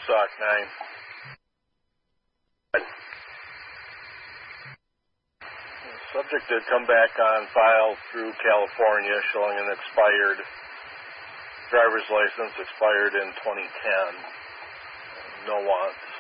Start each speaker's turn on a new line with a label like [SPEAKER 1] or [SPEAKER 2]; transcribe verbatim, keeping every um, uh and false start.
[SPEAKER 1] Sock nine. The subject did come back on file through California showing an expired driver's license, expired in twenty ten. No want.